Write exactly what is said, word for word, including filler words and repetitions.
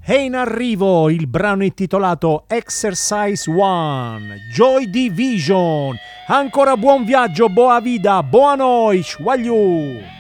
È in arrivo il brano intitolato Exercise One, Joy Division. Ancora buon viaggio, boa vida, boa noite, wagliù!